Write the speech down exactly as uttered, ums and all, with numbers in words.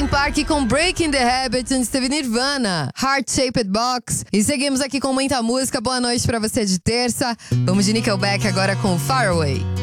Linkin Park com Breaking the Habit, antes teve Nirvana, Heart Shaped Box. E seguimos aqui com muita música. Boa noite pra você de terça. Vamos de Nickelback agora com Far Away.